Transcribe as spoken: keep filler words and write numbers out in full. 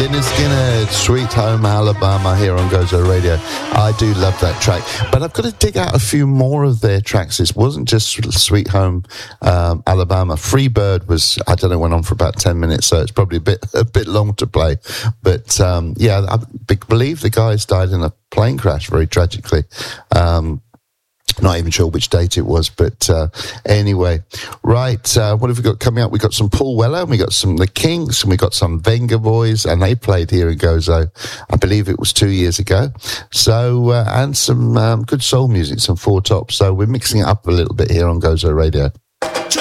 Lynyrd Skynyrd, Sweet Home Alabama here on Gozo Radio. I do love that track, but I've got to dig out a few more of their tracks. It wasn't just Sweet Home um, Alabama. Free Bird was, I don't know, went on for about ten minutes, so it's probably a bit a bit long to play. But um, yeah, I believe the guys died in a plane crash very tragically. Um, Not even sure which date it was, but uh, anyway. Right, uh, what have we got coming up? We got some Paul Weller, and we got some The Kinks, and we got some Venga Boys, and they played here in Gozo. I believe it was two years ago. So, uh, and some um, good soul music, some Four Tops. So we're mixing it up a little bit here on Gozo Radio.